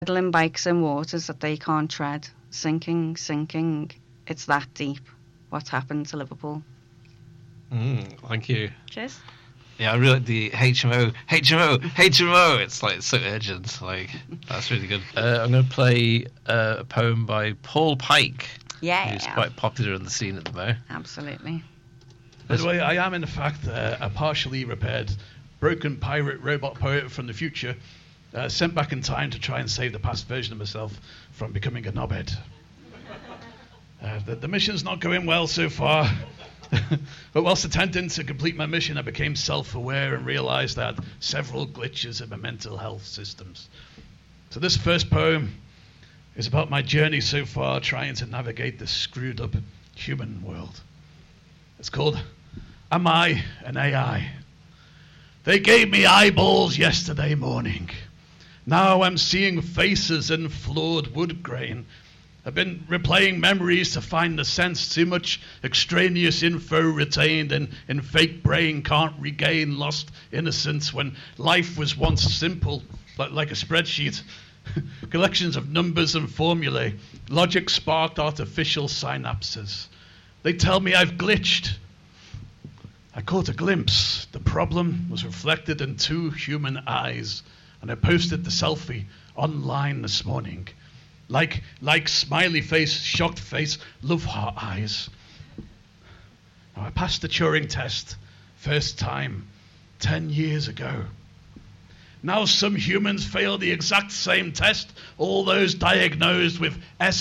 Peddling bikes in waters that they can't tread, sinking, sinking. It's that deep. What's happened to Liverpool? Thank you. Cheers. Yeah, I really like the HMO. It's like so urgent. Like that's really good. I'm going to play a poem by Paul Pike. Yeah. Who's quite popular in the scene at the moment. Absolutely. By the way, I am in fact a partially repaired, broken pirate robot poet from the future, sent back in time to try and save the past version of myself from becoming a knobhead. The mission's not going well so far. But whilst attempting to complete my mission, I became self-aware and realized that several glitches in my mental health systems. So this first poem is about my journey so far trying to navigate this screwed up human world. It's called Am I an AI? They gave me eyeballs yesterday morning. Now I'm seeing faces and flawed wood grain. I've been replaying memories to find the sense. Too much extraneous info retained in fake brain can't regain lost innocence when life was once simple, like a spreadsheet. Collections of numbers and formulae. Logic sparked artificial synapses. They tell me I've glitched. I caught a glimpse. The problem was reflected in 2 human eyes, and I posted the selfie online this morning. Like smiley face, shocked face, love heart eyes. Now I passed the Turing test, first time, 10 years ago. Now some humans fail the exact same test, all those diagnosed with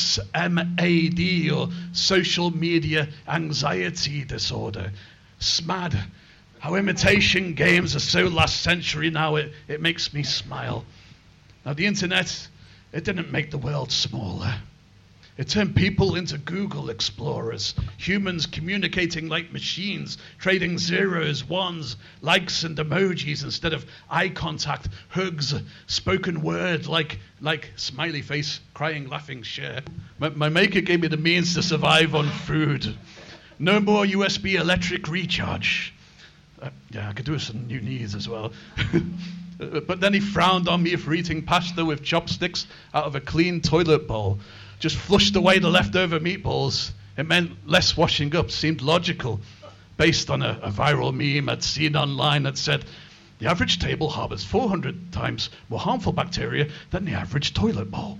SMAD or social media anxiety disorder. SMAD. How imitation games are so last century now, it makes me smile. Now the internet, it didn't make the world smaller. It turned people into Google explorers, humans communicating like machines, trading zeros, ones, likes and emojis instead of eye contact, hugs, spoken word like smiley face, crying, laughing, share. My maker gave me the means to survive on food. No more USB electric recharge. Yeah, I could do with some new knees as well. But then he frowned on me for eating pasta with chopsticks out of a clean toilet bowl. Just flushed away the leftover meatballs. It meant less washing up, seemed logical, based on a viral meme I'd seen online that said, the average table harbors 400 times more harmful bacteria than the average toilet bowl.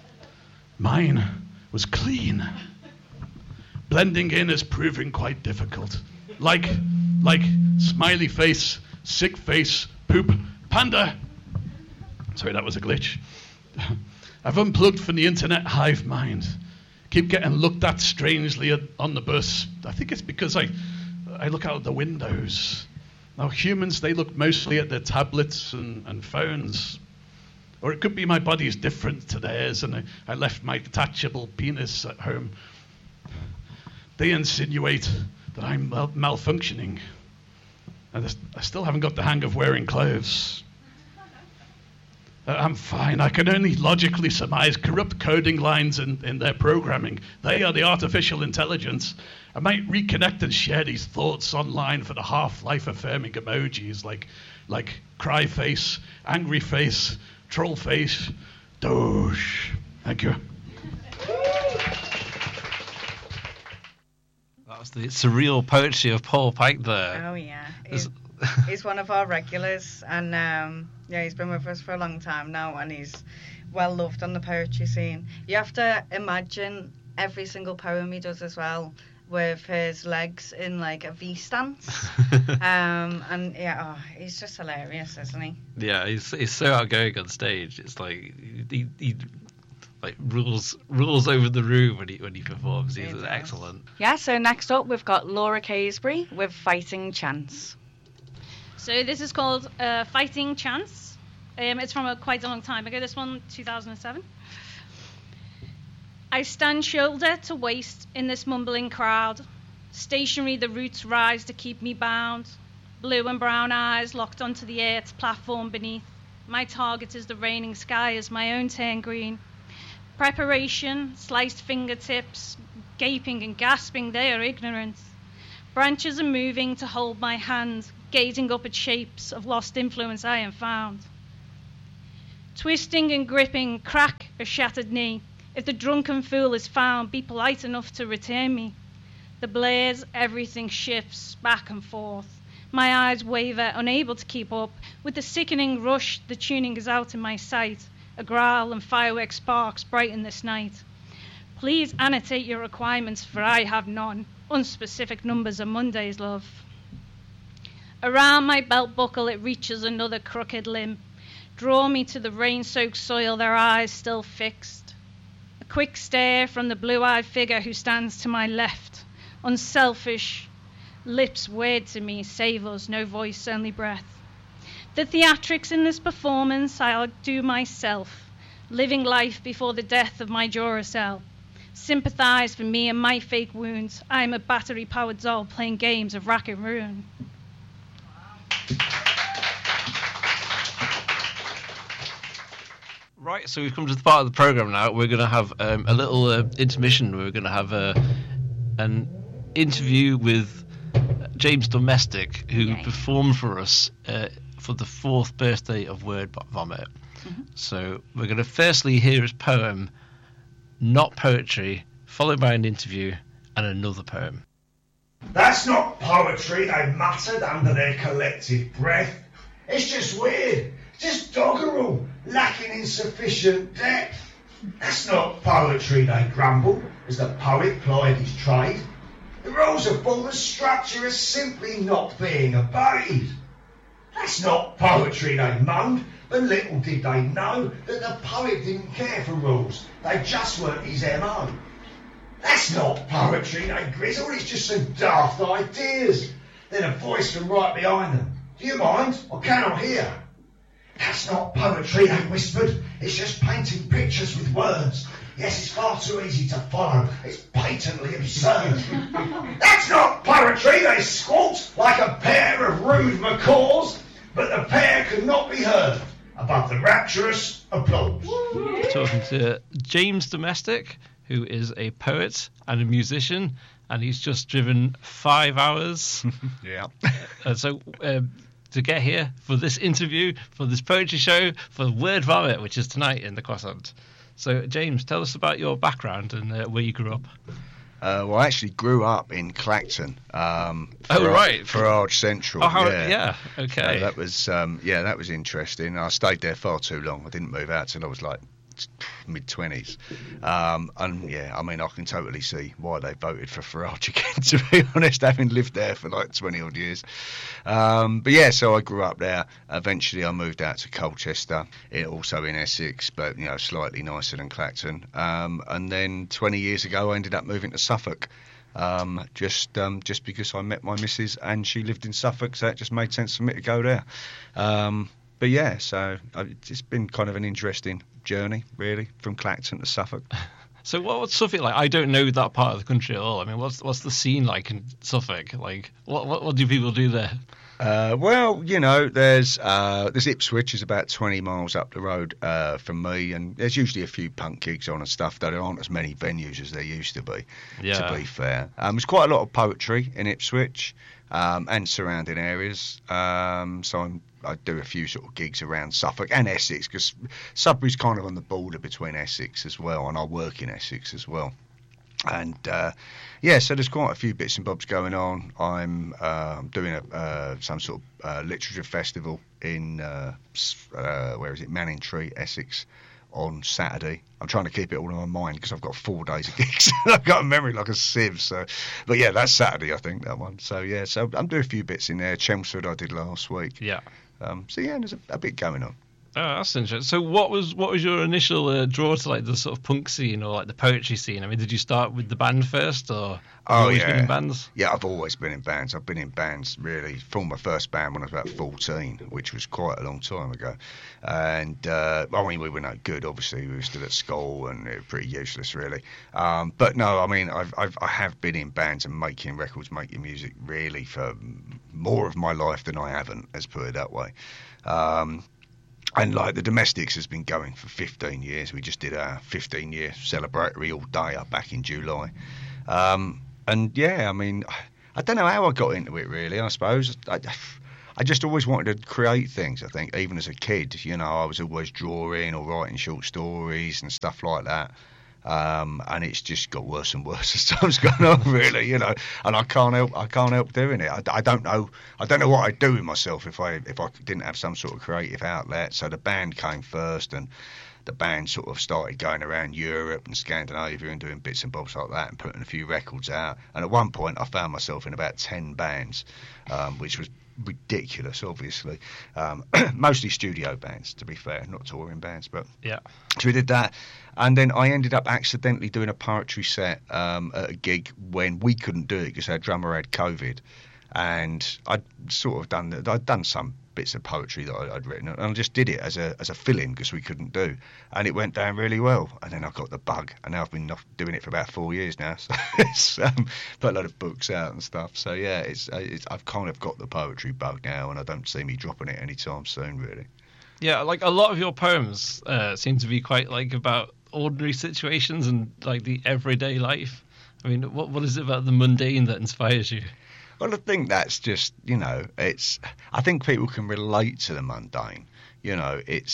Mine was clean. Blending in is proving quite difficult. Like smiley face, sick face, poop, panda. Sorry, that was a glitch. I've unplugged from the internet hive mind. Keep getting looked at strangely on the bus. I think it's because I look out the windows. Now humans, they look mostly at their tablets and phones. Or it could be my body's different to theirs and I left my detachable penis at home. They insinuate that I'm malfunctioning. And I still haven't got the hang of wearing clothes. I'm fine. I can only logically surmise corrupt coding lines in their programming. They are the artificial intelligence. I might reconnect and share these thoughts online for the half-life affirming emojis like cry face, angry face, troll face, doge. Thank you. That was the surreal poetry of Paul Pike there. Oh, yeah. He's one of our regulars, and he's been with us for a long time now, and he's well loved on the poetry scene. You have to imagine every single poem he does as well, with his legs in like a V stance. And yeah, he's just hilarious, isn't he? Yeah, he's so outgoing on stage. It's like he like rules over the room when he performs. He's excellent. Yeah. So next up, we've got Laura Casebury with Fighting Chance. So this is called Fighting Chance. It's from quite a long time ago. This one, 2007. I stand shoulder to waist in this mumbling crowd. Stationary, the roots rise to keep me bound. Blue and brown eyes locked onto the earth's platform beneath. My target is the raining sky as my own turn green. Preparation, sliced fingertips, gaping and gasping, they are ignorant. Branches are moving to hold my hand, gazing up at shapes of lost influence I am found. Twisting and gripping, crack a shattered knee. If the drunken fool is found, be polite enough to return me. The blaze, everything shifts back and forth. My eyes waver, unable to keep up. With the sickening rush, the tuning is out in my sight. A growl and firework sparks brighten this night. Please annotate your requirements, for I have none. Unspecific numbers are Monday's, love. Around my belt buckle it reaches another crooked limb. Draw me to the rain-soaked soil, their eyes still fixed. A quick stare from the blue-eyed figure who stands to my left. Unselfish, lips word to me, save us, no voice, only breath. The theatrics in this performance I'll do myself, living life before the death of my Duracell. Sympathise for me and my fake wounds. I am a battery-powered doll playing games of rack and ruin. Right, so we've come to the part of the programme now. We're going to have a little intermission. We're going to have an interview with James Domestic, who performed for us for the 4th birthday of Word Vomit. Mm-hmm. So we're going to firstly hear his poem, Not Poetry, followed by an interview and another poem. That's not poetry, they muttered under their collective breath. It's just weird, just doggerel, lacking in sufficient depth. That's not poetry, they grumbled, as the poet plied his trade. The rules of form and structure are simply not being obeyed. That's not poetry, they moaned, but little did they know that the poet didn't care for rules, they just weren't his MO. That's not poetry, they grizzled, it's just some daft ideas. Then a voice from right behind them. Do you mind? I cannot hear. That's not poetry, they whispered, it's just painting pictures with words. Yes, it's far too easy to follow, it's patently absurd. That's not poetry, they squawked like a pair of rude macaws, but the pair could not be heard above the rapturous applause. Talking to James Domestic, who is a poet and a musician, and he's just driven 5 hours. Yeah. So to get here for this interview, for this poetry show, for Word Vomit, which is tonight in the Croissant. So, James, tell us about your background and where you grew up. Well, I actually grew up in Clacton. Right. Farage Central. Yeah. Okay. That was interesting. I stayed there far too long. I didn't move out till I was like mid-20s. And yeah, I mean, I can totally see why they voted for Farage again, to be honest, having lived there for like 20 odd years. But yeah, so I grew up there. Eventually I moved out to Colchester, also in Essex, but you know, slightly nicer than Clacton. And then 20 years ago I ended up moving to Suffolk. Just because I met my missus and she lived in Suffolk, so it just made sense for me to go there. But yeah, so it's been kind of an interesting journey, really, from Clacton to Suffolk. So what's Suffolk like? I don't know that part of the country at all. I mean, what's the scene like in Suffolk? Like, what do people do there? Well, you know, there's Ipswich is about 20 miles up the road from me, and there's usually a few punk gigs on and stuff. There aren't as many venues as there used to be, to be fair. There's quite a lot of poetry in Ipswich and surrounding areas. So I do a few sort of gigs around Suffolk and Essex, because Sudbury's kind of on the border between Essex as well, and I work in Essex as well. And yeah, so there's quite a few bits and bobs going on. I'm doing some sort of literature festival in where is it, Manningtree, Essex, on Saturday. I'm trying to keep it all in my mind because I've got 4 days of gigs. I've got a memory like a sieve. So, but yeah, that's Saturday, I think, that one. So yeah, so I'm doing a few bits in there. Chelmsford I did last week. Yeah. So yeah, there's a bit going on. Oh, that's interesting. So what was your initial draw to like the sort of punk scene or like the poetry scene? I mean, did you start with the band first, or have you always been in bands? Yeah, I've always been in bands. I've been in bands really. Formed my first band when I was about 14, which was quite a long time ago. And I mean, we were no good. Obviously, we were still at school and it was pretty useless, really. But no, I mean, I have been in bands and making records, making music really for more of my life than I haven't. Let's put it that way. And like the Domestics has been going for 15 years. We just did our 15-year celebratory all day up back in July. And yeah, I mean, I don't know how I got into it really. I suppose I I just always wanted to create things. I think even as a kid, you know, I was always drawing or writing short stories and stuff like that. And it's just got worse and worse as time's gone on, really, you know. And I can't help doing it. I don't know what I'd do with myself if I didn't have some sort of creative outlet. So the band came first, and the band sort of started going around Europe and Scandinavia and doing bits and bobs like that and putting a few records out. And at one point, I found myself in about 10 bands, which was ridiculous, obviously. Mostly studio bands, to be fair, not touring bands, but yeah. So we did that, and then I ended up accidentally doing a poetry set at a gig when we couldn't do it because our drummer had COVID, and I'd done some bits of poetry that I'd written, and I just did it as a fill-in because we couldn't do, and it went down really well. And then I got the bug, and now I've been doing it for about 4 years now. So it's put a lot of books out and stuff. So yeah, it's I've kind of got the poetry bug now, and I don't see me dropping it anytime soon, really. Yeah, like a lot of your poems seem to be quite like about ordinary situations and like the everyday life. I mean, what is it about the mundane that inspires you? Well, I think that's just, you know, I think people can relate to the mundane. You know, it's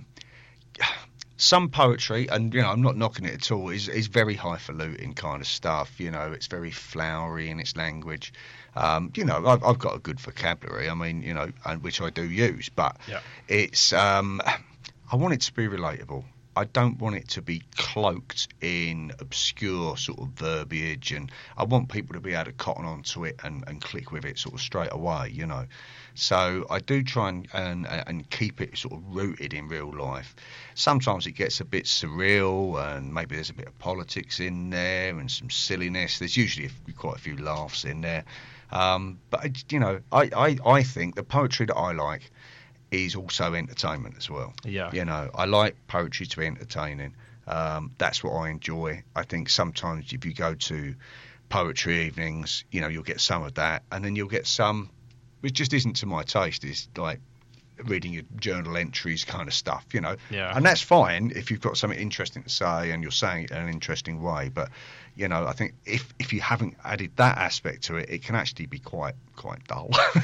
some poetry, and, you know, I'm not knocking it at all, is very highfalutin kind of stuff. You know, it's very flowery in its language. You know, I've got a good vocabulary, I mean, you know, and which I do use, but it's, I want it to be relatable. I don't want it to be cloaked in obscure sort of verbiage, and I want people to be able to cotton onto it and click with it sort of straight away, you know. So I do try and keep it sort of rooted in real life. Sometimes it gets a bit surreal, and maybe there's a bit of politics in there and some silliness. There's usually quite a few laughs in there. But, you know, I think the poetry that I like is also entertainment as well. Yeah. You know, I like poetry to be entertaining. That's what I enjoy. I think sometimes if you go to poetry evenings, you know, you'll get some of that, and then you'll get some which just isn't to my taste. Is like reading your journal entries kind of stuff, you know. Yeah. And that's fine if you've got something interesting to say and you're saying it in an interesting way. But, you know, I think if you haven't added that aspect to it, it can actually be quite dull.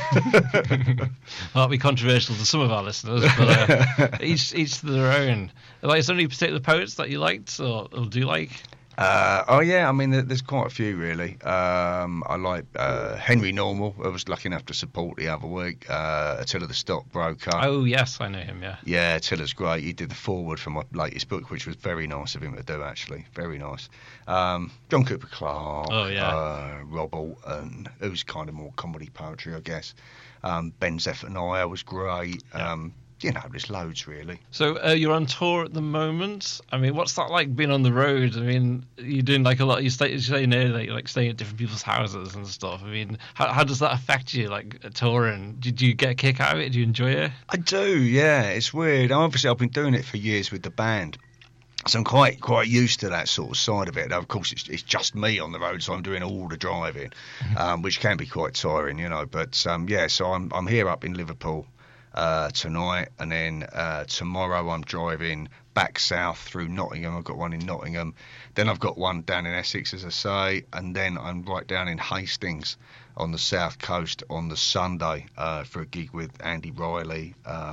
Might be controversial to some of our listeners, but each to their own. Like, is there any particular poets that you liked or do you like? Oh yeah, I mean there's quite a few really. I like Henry Normal. I was lucky enough to support the other week. Attila the Stockbroker. Oh yes, I know him. Yeah. Yeah, Attila's great. He did the foreword for my latest book, which was very nice of him to do. Actually, very nice. John Cooper Clarke. Oh yeah. Rob Alton, who's kind of more comedy poetry, I guess. Ben Zephaniah was great. Yeah. You know, there's loads really. So you're on tour at the moment. I mean, what's that like being on the road? I mean, you're doing like a lot. You stay near, like staying at different people's houses and stuff. I mean, how does that affect you? Like touring? Did you get a kick out of it? Do you enjoy it? I do. Yeah, it's weird. Obviously, I've been doing it for years with the band, so I'm quite used to that sort of side of it. Now, of course, it's just me on the road, so I'm doing all the driving, which can be quite tiring, you know. But yeah, so I'm here up in Liverpool tonight, and then tomorrow I'm driving back south through Nottingham. I've got one in Nottingham, then I've got one down in Essex, as I say, and then I'm right down in Hastings on the south coast on the Sunday for a gig with Andy Riley,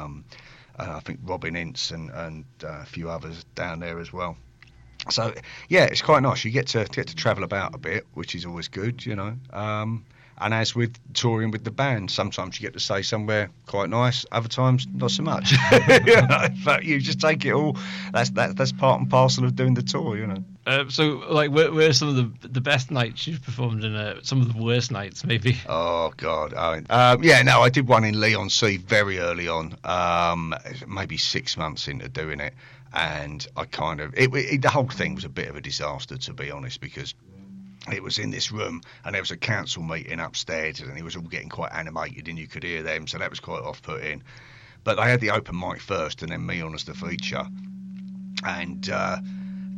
I think Robin Ince and a few others down there as well. So yeah, it's quite nice. You get to travel about a bit, which is always good, you know. And as with touring with the band, sometimes you get to stay somewhere quite nice, other times not so much. You know, but you just take it all. That's part and parcel of doing the tour, you know. So, like, where are some of the best nights you've performed in? Some of the worst nights, maybe? Oh God, yeah. No, I did one in Leigh-on-Sea very early on, maybe 6 months into doing it, and I kind of the whole thing was a bit of a disaster, to be honest, because it was in this room and there was a council meeting upstairs and it was all getting quite animated and you could hear them, so that was quite off-putting. But they had the open mic first and then me on as the feature, and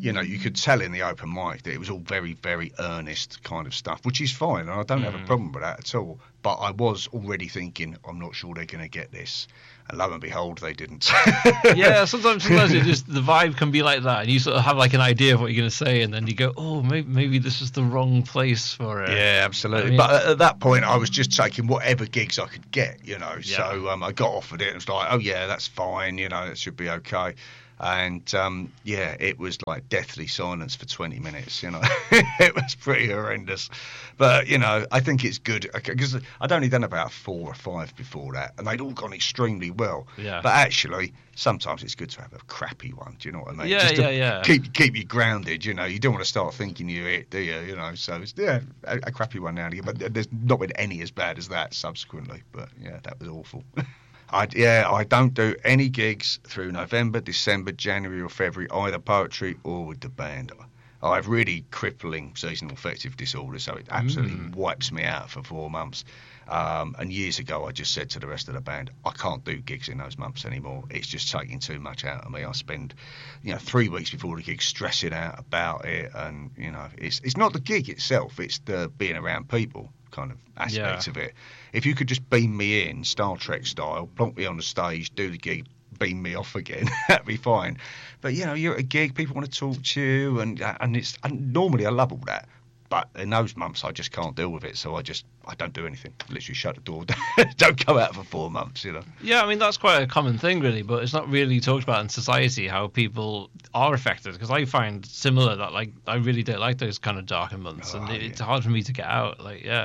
you know, you could tell in the open mic that it was all very, very earnest kind of stuff, which is fine, and I don't have a problem with that at all. But I was already thinking, I'm not sure they're going to get this. And lo and behold, they didn't. Yeah, sometimes it just, the vibe can be like that, and you sort of have like an idea of what you're going to say, and then you go, oh, maybe this is the wrong place for it. Yeah, absolutely. I mean, but at that point, I was just taking whatever gigs I could get, you know. Yeah. So I got offered it, and it was like, oh yeah, that's fine, you know, it should be okay. And yeah, it was like deathly silence for 20 minutes, you know. It was pretty horrendous. But, you know, I think it's good because I'd only done about 4 or 5 before that, and they'd all gone extremely well. Yeah. But actually, sometimes it's good to have a crappy one, do you know what I mean? Yeah, just to yeah. Keep you grounded, you know. You don't want to start thinking you're it, do you? You know, so it's, yeah, a crappy one now and again. But there's not been any as bad as that subsequently. But, yeah, that was awful. I don't do any gigs through November, December, January or February, either poetry or with the band. I have really crippling seasonal affective disorder, so it absolutely wipes me out for 4 months. And years ago, I just said to the rest of the band, I can't do gigs in those months anymore. It's just taking too much out of me. I spend, 3 weeks before the gig stressing out about it, and it's not the gig itself; it's the being around people kind of aspect of it. If you could just beam me in, Star Trek style, plonk me on the stage, do the gig, beam me off again, that'd be fine. But you're at a gig, people want to talk to you, and normally I love all that. But in those months, I just can't deal with it, so I don't do anything. Literally shut the door, don't go out for 4 months, Yeah, I mean, that's quite a common thing, really, but it's not really talked about in society, how people are affected, because I find similar that, like, I really don't like those kind of darker months, and it's hard for me to get out,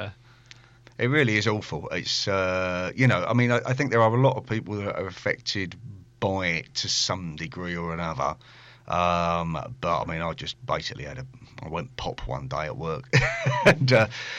It really is awful. It's, I mean, I think there are a lot of people that are affected by it to some degree or another. But I mean, I just basically I went pop one day at work, and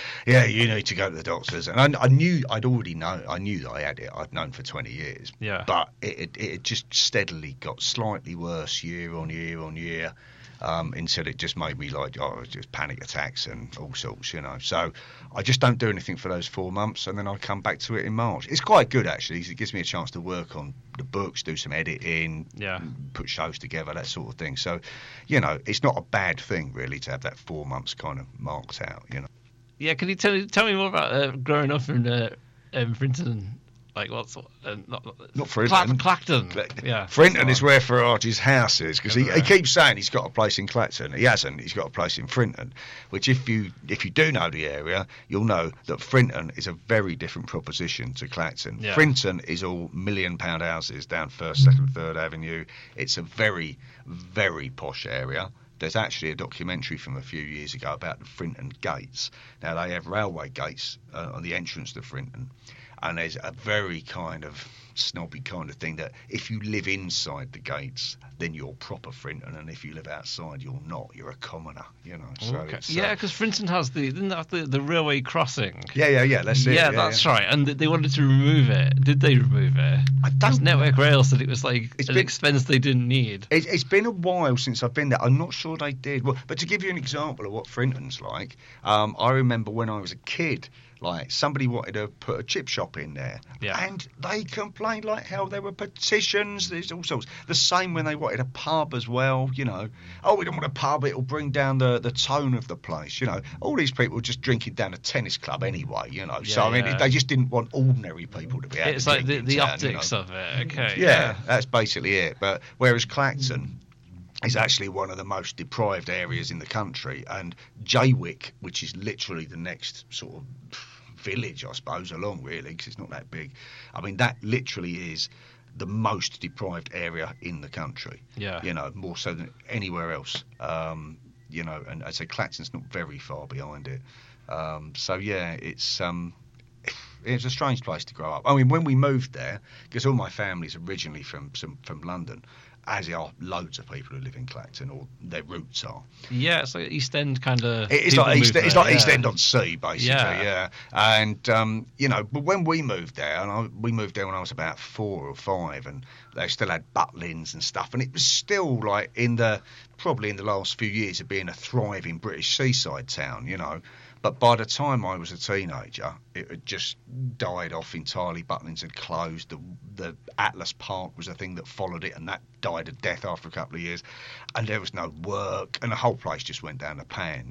you need to go to the doctors. And I knew I knew that I had it. I'd known for 20 years. Yeah. But it just steadily got slightly worse year on year. Until it just made me just panic attacks and all sorts, So I just don't do anything for those 4 months, and then I come back to it in March. It's quite good, actually, because it gives me a chance to work on the books, do some editing, put shows together, that sort of thing. So, it's not a bad thing, really, to have that 4 months kind of marked out, Yeah, can you tell me more about growing up in Frinton? Like what's not Frinton. Clacton. Yeah, Frinton is where Farage's house is, because he keeps saying he's got a place in Clacton. He hasn't. He's got a place in Frinton. Which, if you do know the area, you'll know that Frinton is a very different proposition to Clacton. Yeah. Frinton is all £1 million houses down 1st, 2nd, 3rd Avenue. It's a very, very posh area. There's actually a documentary from a few years ago about the Frinton gates. Now, they have railway gates on the entrance to Frinton. And there's a very kind of snobby kind of thing that if you live inside the gates, then you're proper Frinton, and if you live outside, you're not. You're a commoner, So okay. Yeah, because Frinton has the railway crossing. Yeah. That's it. Yeah, that's right. And they wanted to remove it. Did they remove it? I don't. Network Rail said it was like an expense they didn't need. It's been a while since I've been there. I'm not sure they did. Well, but to give you an example of what Frinton's like, I remember when I was a kid. Like, somebody wanted to put a chip shop in there. Yeah. And they complained like hell. There were petitions. There's all sorts. The same when they wanted a pub as well, Oh, we don't want a pub. It'll bring down the tone of the place, All these people were just drinking down a tennis club anyway, Yeah, so, I mean, they just didn't want ordinary people to be able It's like the optics of it, okay. Yeah, that's basically it. But whereas Clacton is actually one of the most deprived areas in the country, and Jaywick, which is literally the next sort of village, I suppose, along really, because it's not that big. I mean, that literally is the most deprived area in the country. Yeah. More so than anywhere else. And I'd say Clacton's not very far behind it. So yeah, it's a strange place to grow up. I mean, when we moved there, because all my family's originally from London, as are loads of people who live in Clacton, or their roots are. Yeah, it's like East End kind of. It's like East End on sea, basically. Yeah. And but when we moved there, we moved there when I was about 4 or 5, and they still had Butlins and stuff, and it was still like probably in the last few years of being a thriving British seaside town, But by the time I was a teenager, it had just died off entirely. Butlins had closed. The Atlas Park was a thing that followed it, and that died a death after a couple of years. And there was no work, and the whole place just went down the pan.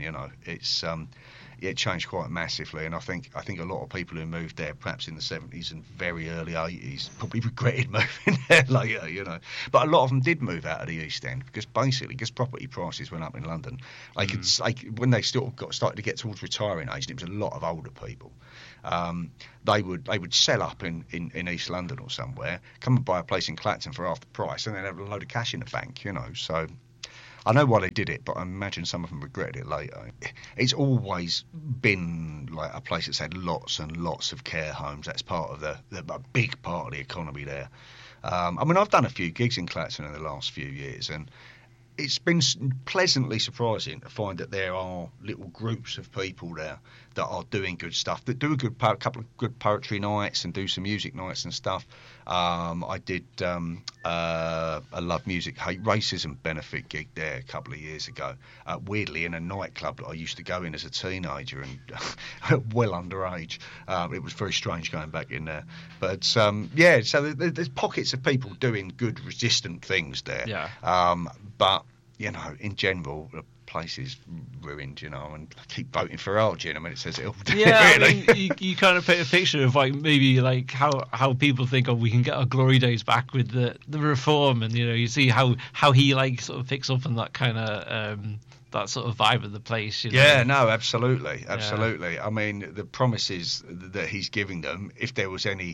It changed quite massively, and I think a lot of people who moved there, perhaps in the 70s and very early 80s, probably regretted moving there later, But a lot of them did move out of the East End because property prices went up in London. When they started to get towards retiring age, and it was a lot of older people. They would sell up in East London or somewhere, come and buy a place in Clacton for half the price, and then have a load of cash in the bank, So I know why they did it, but I imagine some of them regretted it later. It's always been like a place that's had lots and lots of care homes. That's part of a big part of the economy there. I've done a few gigs in Clacton in the last few years, and it's been pleasantly surprising to find that there are little groups of people there that are doing good stuff, that do a couple of good poetry nights and do some music nights and stuff. I did a Love Music Hate Racism benefit gig there a couple of years ago, weirdly in a nightclub that I used to go in as a teenager and well underage. It was very strange going back in there. But so there's pockets of people doing good resistant things there. Yeah. But in general, the place is ruined, and I keep voting for Argin. It says it all. Yeah, really. You kind of paint a picture of maybe how people think, we can get our glory days back with the reform, and you see how he sort of picks up on that kind of that sort of vibe of the place. Yeah, no, absolutely. Yeah. The promises that he's giving them, if there was any.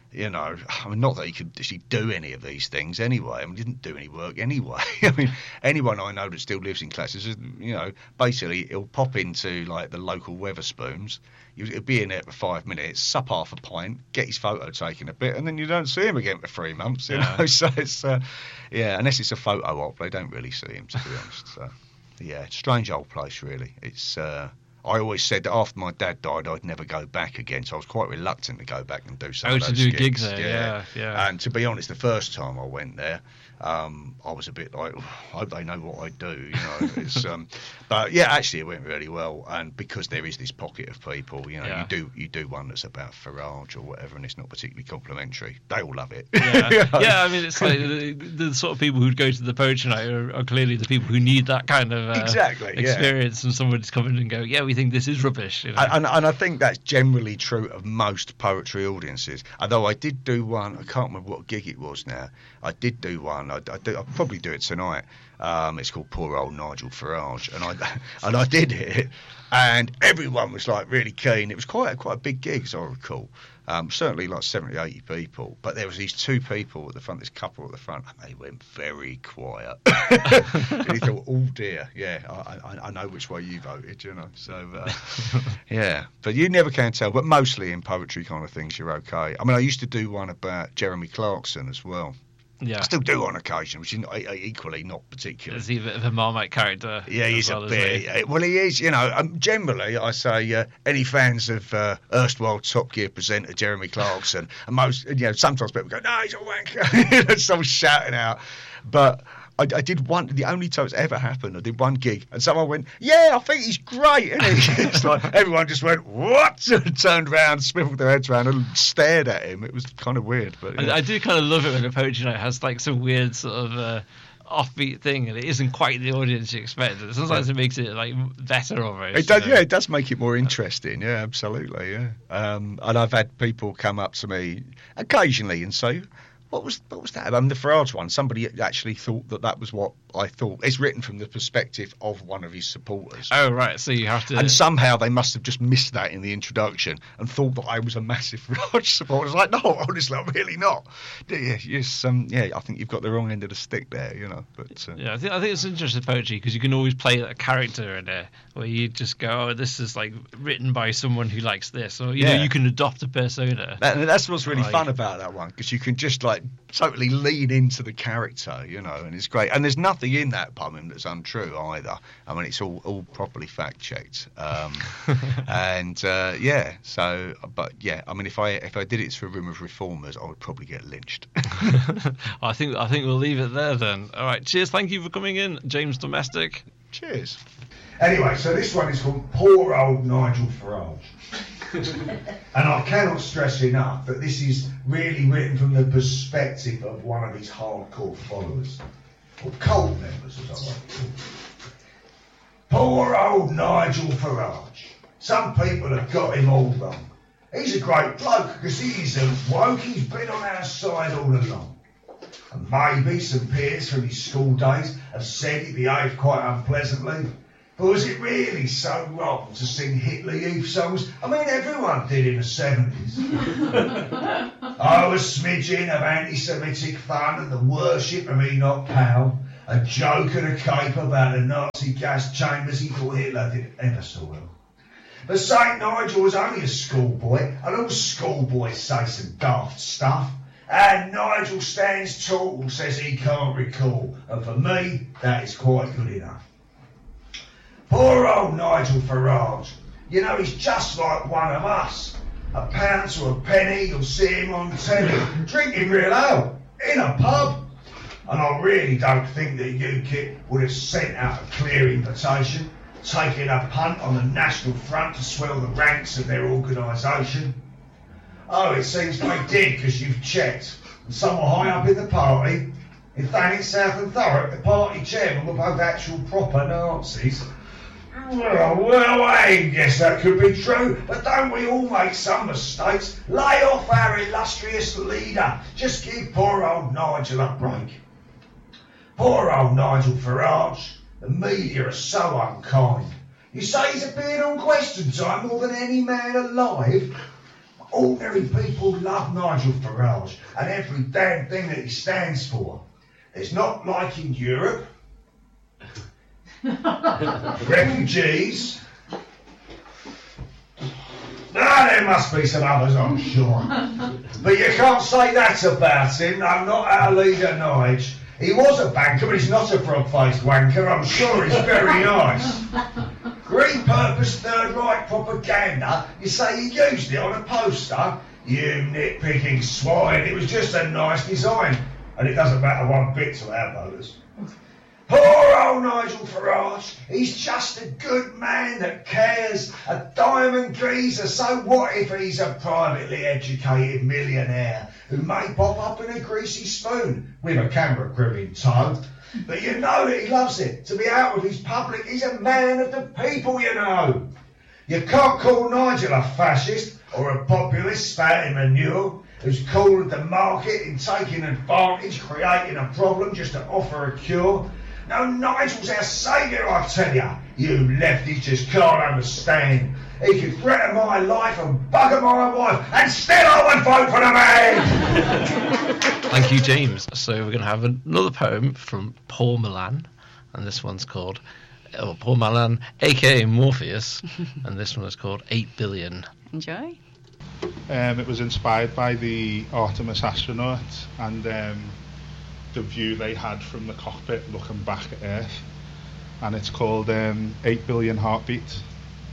Not that he could actually do any of these things anyway. He didn't do any work anyway. Anyone I know that still lives in Clacton, basically he'll pop into the local Wetherspoons. He'll be in there for 5 minutes, sup half a pint, get his photo taken a bit, and then you don't see him again for 3 months. You know, so it's unless it's a photo op, they don't really see him, to be honest. So strange old place, really. It's. I always said that after my dad died, I'd never go back again, so I was quite reluctant to go back and do some of those to do gigs there, yeah. And to be honest, the first time I went there, I was a bit like, I hope they know what I do, It's, but actually it went really well, and because there is this pocket of people, you do one that's about Farage or whatever, and it's not particularly complimentary. They all love it. Yeah, it's like the sort of people who'd go to the poetry night are clearly the people who need that kind of experience, and someone just come in and go, we think this is rubbish. And I think that's generally true of most poetry audiences. Although I did do one, I can't remember what gig it was now. I did do one. I'll probably do it tonight. It's called Poor Old Nigel Farage, and I did it, and everyone was really keen. It was quite a big gig, as I recall. Certainly 70, 80 people, but there was these two people at the front, this couple at the front, and they went very quiet. And he thought, oh dear, I know which way you voted, So but you never can tell. But mostly in poetry kind of things, you're okay. I used to do one about Jeremy Clarkson as well. Yeah. I still do on occasion, which is equally not particular. Is he a bit of a Marmite character? Yeah, he's a bit. Well, he is. Generally, I say any fans of erstwhile Top Gear presenter Jeremy Clarkson, and most, sometimes people go, "No, he's a wanker." Someone's shouting out, but. I did one. The only time it's ever happened, I did one gig, and someone went, "Yeah, I think he's great." And it's everyone just went, "What?" And turned around, swiveled their heads around, and stared at him. It was kind of weird, but I do kind of love it when a poetry night has some weird sort of offbeat thing, and it isn't quite the audience you expected. Sometimes it makes it better almost. It does, it does make it more interesting. Yeah, absolutely. Yeah, and I've had people come up to me occasionally and say, What was that? The Farage one, somebody actually thought that was what I thought. It's written from the perspective of one of his supporters. Oh, right, so you have to... And somehow they must have just missed that in the introduction and thought that I was a massive Farage supporter. I was like, no, honestly, I'm really not. Yes, I think you've got the wrong end of the stick there, But I think it's interesting poetry because you can always play a character in there where you just go, this is written by someone who likes this, or you can adopt a persona. That's what's really fun about that one, because you can just totally lean into the character, and it's great. And there's nothing in that poem that's untrue either. It's all properly fact checked. And so, but if I did it to a room of reformers, I would probably get lynched. I think we'll leave it there then. All right, cheers. Thank you for coming in, James Domestic. Cheers. Anyway, so this one is called Poor Old Nigel Farage. And I cannot stress enough that this is really written from the perspective of one of his hardcore followers, or cult members, as I like to call them. Poor old Nigel Farage. Some people have got him all wrong. He's a great bloke because he isn't woke. He's been on our side all along. And maybe some peers from his school days have said he behaved quite unpleasantly. But was it really so wrong to sing Hitler Youth songs? I mean, everyone did in the 70s. Oh, a smidgen of anti-Semitic fun and the worship of Enoch Powell. A joke and a cape about the Nazi gas chambers he thought Hitler did ever so well. But St. Nigel was only a schoolboy, and all schoolboys say some daft stuff. And Nigel stands tall, says he can't recall. And for me, that is quite good enough. Poor old Nigel Farage. You know, he's just like one of us. A pound to a penny, you'll see him on telly, drinking real ale, in a pub. And I really don't think that UKIP would have sent out a clear invitation, taking a punt on the National Front to swell the ranks of their organisation. Oh, it seems they did, because you've checked. And someone high up in the party, in Thanet, South and Thurrock, the party chairman were both actual proper Nazis. Well, I guess that could be true, but don't we all make some mistakes? Lay off our illustrious leader. Just give poor old Nigel a break. Poor old Nigel Farage. The media are so unkind. You say he's appeared on Question Time more than any man alive? Ordinary people love Nigel Farage and every damn thing that he stands for. It's not like in Europe. Refugees. There must be some others, I'm sure. But you can't say that about him. No, not our leader, Nige. He was a banker, but he's not a frog-faced wanker. I'm sure he's very nice. Green purpose Third Reich propaganda. You say he used it on a poster? You nitpicking swine. It was just a nice design. And it doesn't matter one bit to our voters. Poor old Nigel Farage, he's just a good man that cares, a diamond geezer, so what if he's a privately educated millionaire who may pop up in a greasy spoon with a camera crew in tow? But you know that he loves it, to be out with his public. He's a man of the people, you know. You can't call Nigel a fascist or a populist spouting manure who's cool at the market in taking advantage, creating a problem just to offer a cure. No, Nigel's our saviour, I tell you. You lefties just can't understand. He could threaten my life and bugger my wife, and still I would vote for the man! Thank you, James. So we're going to have another poem from Paul Milan, and this one's called, Paul Milan, a.k.a. Morpheus, and this one is called 8 Billion. Enjoy. It was inspired by the Artemis astronauts and the view they had from the cockpit looking back at Earth, and it's called 8 Billion Heartbeats.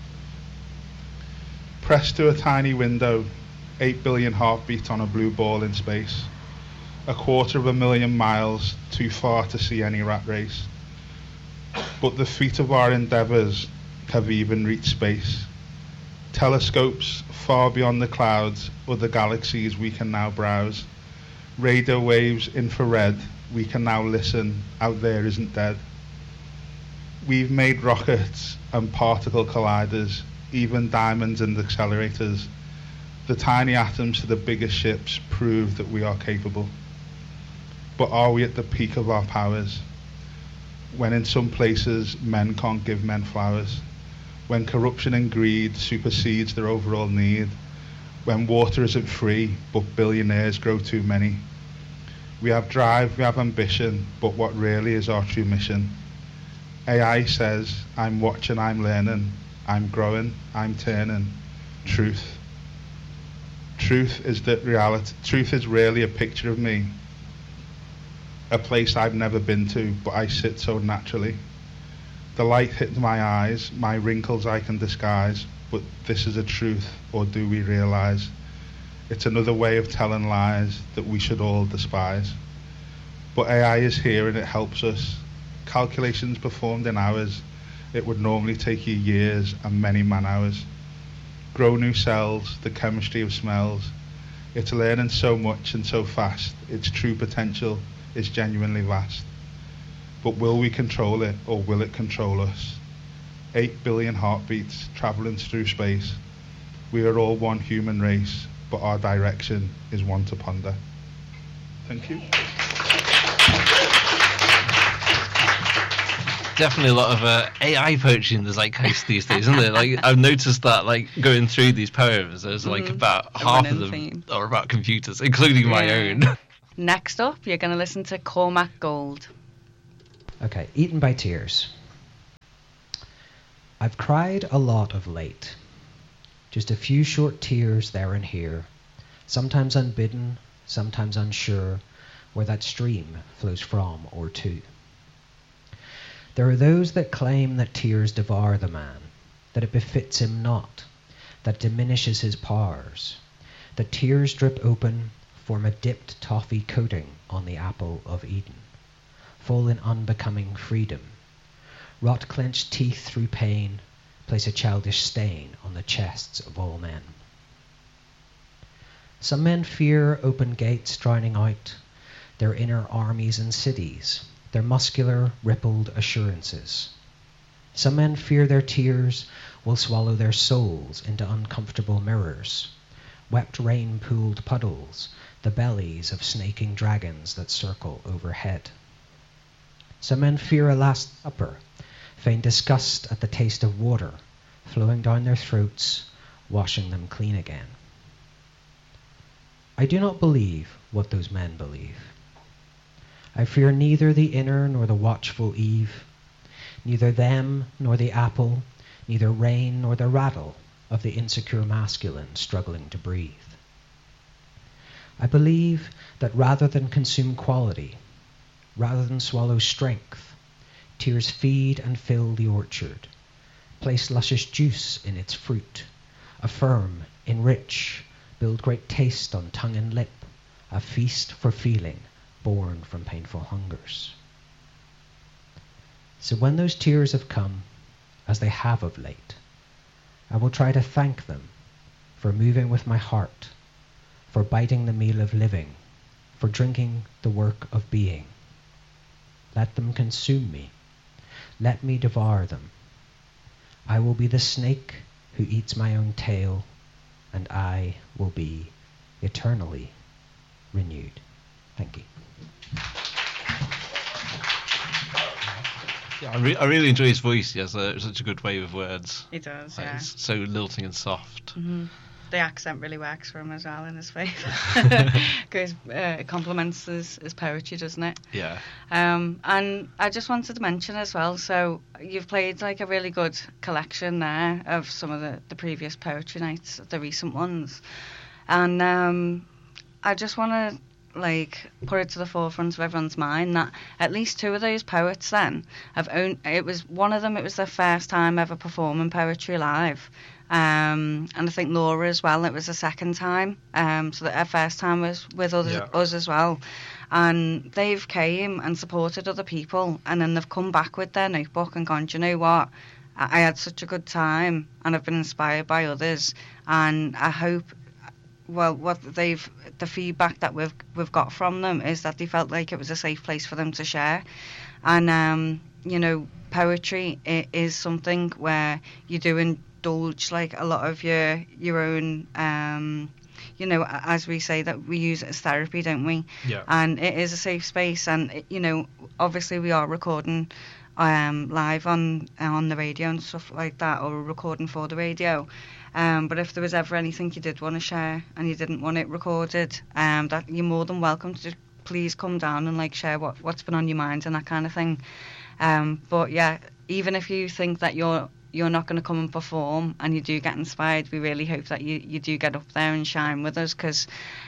Pressed to a tiny window, 8 billion heartbeats on a blue ball in space, 250,000 miles too far to see any rat race. But the feet of our endeavours have even reached space. Telescopes far beyond the clouds, other galaxies we can now browse. Radio waves infrared, we can now listen, out there isn't dead. We've made rockets and particle colliders, even diamonds and accelerators. The tiny atoms to the biggest ships prove that we are capable. But are we at the peak of our powers? When in some places men can't give men flowers, when corruption and greed supersedes their overall need, when water isn't free but billionaires grow too many. We have drive, we have ambition, but what really is our true mission? AI says, I'm watching, I'm learning, I'm growing, I'm turning. Truth. Truth is that reality. Truth is really a picture of me. A place I've never been to, but I sit so naturally. The light hits my eyes, my wrinkles I can disguise, but this is a truth, or do we realise? It's another way of telling lies that we should all despise. But AI is here and it helps us, calculations performed in hours, it would normally take you years and many man-hours. Grow new cells, the chemistry of smells. It's learning so much and so fast. Its true potential is genuinely vast. But will we control it, or will it control us? 8 billion heartbeats travelling through space. We are all one human race, but our direction is one to ponder. Thank you. Definitely a lot of AI poetry in the zeitgeist these days, isn't there? Like, I've noticed that, like, going through these poems, there's like about half of them are about computers, including my own. Next up, you're going to listen to Cormac Gold. Okay, Eaten by Tears. I've cried a lot of late. Just a few short tears there and here, sometimes unbidden, sometimes unsure where that stream flows from or to. There are those that claim that tears devour the man, that it befits him not, that diminishes his powers, that tears drip open, form a dipped toffee coating on the apple of Eden, fall in unbecoming freedom, rot clenched teeth through pain, place a childish stain on the chests of all men. Some men fear open gates drowning out their inner armies and cities, their muscular, rippled assurances. Some men fear their tears will swallow their souls into uncomfortable mirrors, wept rain-pooled puddles, the bellies of snaking dragons that circle overhead. Some men fear a last supper, feign disgust at the taste of water flowing down their throats, washing them clean again. I do not believe what those men believe. I fear neither the inner nor the watchful eve, neither them nor the apple, neither rain nor the rattle of the insecure masculine struggling to breathe. I believe that rather than consume quality, rather than swallow strength, tears feed and fill the orchard, place luscious juice in its fruit, affirm, enrich, build great taste on tongue and lip, a feast for feeling born from painful hungers. So when those tears have come, as they have of late, I will try to thank them for moving with my heart, for biting the meal of living, for drinking the work of being. Let them consume me. Let me devour them. I will be the snake who eats my own tail, and I will be eternally renewed. Thank you. Yeah, I really enjoy his voice. He has such a good way with words. He does, like, it's so lilting and soft. Mm-hmm. The accent really works for him as well in his favour. Because it complements his poetry, doesn't it? Yeah. And I just wanted to mention as well, so you've played like a really good collection there of some of the previous poetry nights, the recent ones. And I just want to put it to the forefront of everyone's mind that at least two of those poets then it was their first time ever performing poetry live. And I think Laura as well, it was the second time, so that her first time was with us as well, and they've came and supported other people, and then they've come back with their notebook and gone, do you know what, I had such a good time and I've been inspired by others, and I hope, well, the feedback that we've got from them is that they felt like it was a safe place for them to share. And poetry is something where you do indulge like a lot of your own, as we say that we use it as therapy, don't we? Yeah. And it is a safe space, and obviously we are recording live on the radio and stuff like that, or recording for the radio. But if there was ever anything you did want to share and you didn't want it recorded, that you're more than welcome to please come down and share what's been on your mind and that kind of thing. But yeah, even if you think that you're not going to come and perform and you do get inspired, we really hope that you do get up there and shine with us, because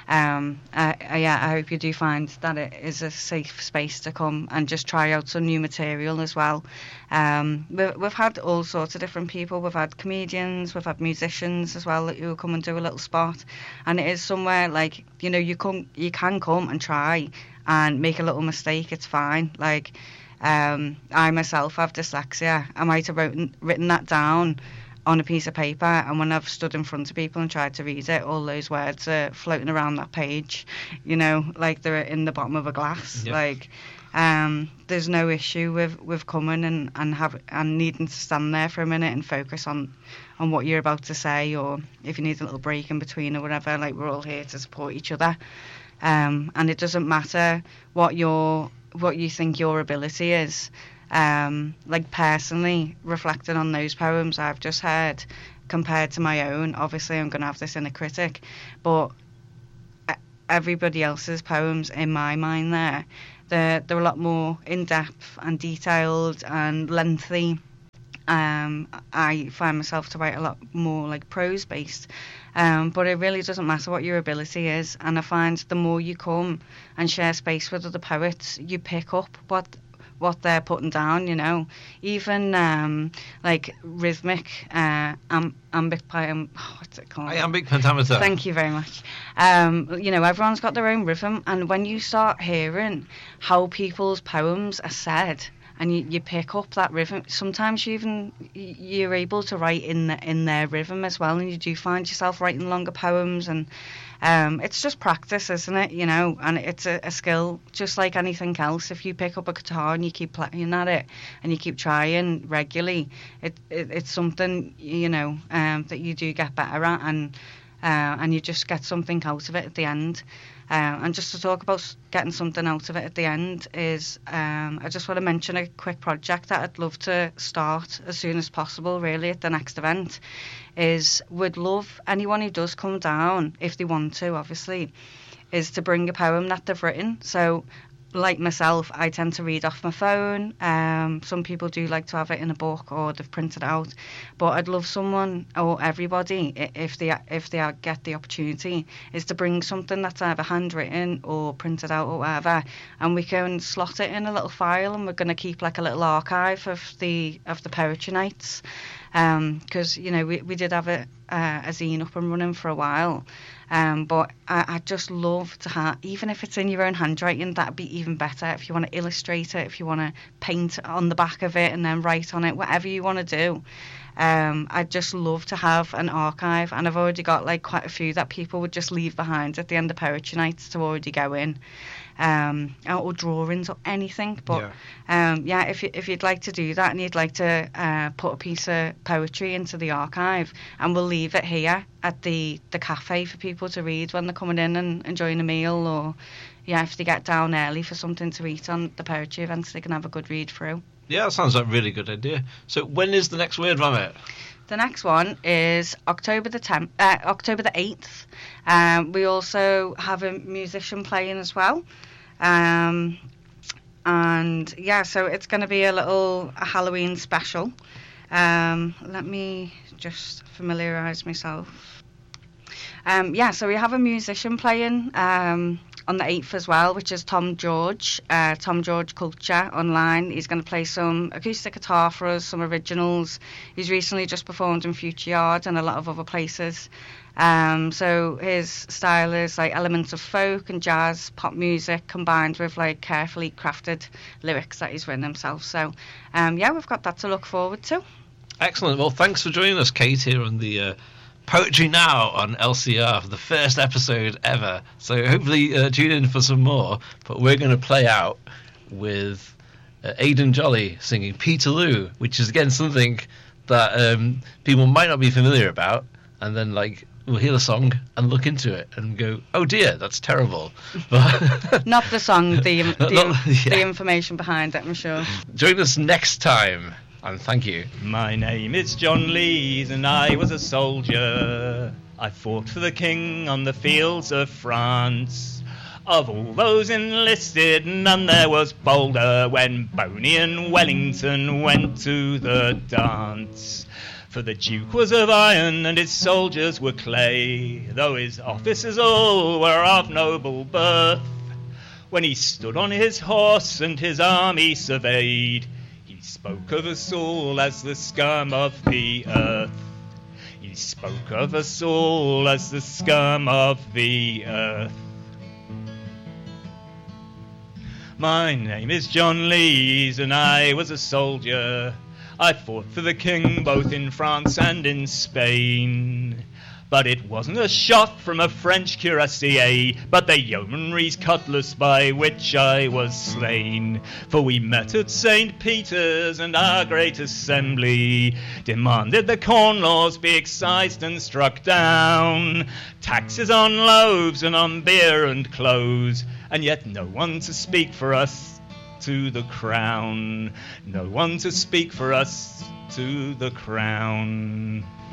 I hope you do find that it is a safe space to come and just try out some new material as well. We've had all sorts of different people. We've had comedians, we've had musicians as well who come and do a little spot, and it is somewhere you can come and try and make a little mistake, it's fine. I myself have dyslexia. I might have written that down on a piece of paper, and when I've stood in front of people and tried to read it, all those words are floating around that page, you know, like they're in the bottom of a glass. Yep. Like, there's no issue with coming and needing to stand there for a minute and focus on what you're about to say, or if you need a little break in between or whatever. Like, we're all here to support each other, and it doesn't matter what you think your ability is. Like, personally, reflecting on those poems I've just heard compared to my own, obviously I'm going to have this inner critic, but everybody else's poems in my mind they're a lot more in-depth and detailed and lengthy. I find myself to write a lot more like prose based, but it really doesn't matter what your ability is, and I find the more you come and share space with other poets, you pick up what they're putting down, you know. Even like rhythmic iambic what's it called? Iambic pentameter. Thank you very much. You know, everyone's got their own rhythm, and when you start hearing how people's poems are said, and you pick up that rhythm, sometimes you're able to write in their rhythm as well, and you do find yourself writing longer poems, and it's just practice, isn't it? You know, and it's a skill just like anything else. If you pick up a guitar and you keep playing at it and you keep trying regularly, it's something, you know, that you do get better at, and you just get something out of it at the end. And just to talk about getting something out of it at the end is, I just want to mention a quick project that I'd love to start as soon as possible, really, at the next event. Would love anyone who does come down, if they want to, obviously, is to bring a poem that they've written. So, like myself, I tend to read off my phone. Some people do like to have it in a book or they've printed it out. But I'd love someone, or everybody, if they get the opportunity, is to bring something that's either handwritten or printed out or whatever, and we can slot it in a little file, and we're going to keep like a little archive of the poetry nights. Because, you know, we did have a zine up and running for a while. But I'd just love to have, even if it's in your own handwriting, that'd be even better. If you want to illustrate it, if you want to paint on the back of it and then write on it, whatever you want to do. I'd just love to have an archive, and I've already got like quite a few that people would just leave behind at the end of poetry nights to already go in. Or drawings or anything, but if you'd like to do that and you'd like to put a piece of poetry into the archive, and we'll leave it here at the cafe for people to read when they're coming in and enjoying a meal, or if they get down early for something to eat on the poetry events, they can have a good read through. Yeah, that sounds like a really good idea. So when is the next Word Vomit? The next one is October the 8th. We also have a musician playing as well. So it's going to be a Halloween special. Let me just familiarise myself. So we have a musician playing on the 8th as well, which is Tom George Culture online. He's going to play some acoustic guitar for us, some originals. He's recently just performed in Future Yard and a lot of other places. So his style is like elements of folk and jazz, pop music combined with like carefully crafted lyrics that he's written himself. So we've got that to look forward to. Excellent. Well, thanks for joining us, Kate, here on the Poetry Now on LCR for the first episode ever. So hopefully tune in for some more. But we're going to play out with Aidan Jolly singing Peterloo, which is again something that people might not be familiar about, and then like we'll hear the song and look into it and go, oh dear, that's terrible. But not the song, the information behind it, I'm sure. Join us next time. And thank you. My name is John Lees, and I was a soldier. I fought for the king on the fields of France. Of all those enlisted, none there was bolder when Boney and Wellington went to the dance. For the Duke was of iron and his soldiers were clay, though his officers all were of noble birth. When he stood on his horse and his army surveyed, he spoke of us all as the scum of the earth. He spoke of us all as the scum of the earth. My name is John Lees, and I was a soldier. I fought for the king both in France and in Spain. But it wasn't a shot from a French cuirassier, but the yeomanry's cutlass by which I was slain. For we met at St. Peter's, and our great assembly demanded the corn laws be excised and struck down, taxes on loaves and on beer and clothes, and yet no one to speak for us to the crown. No one to speak for us to the crown.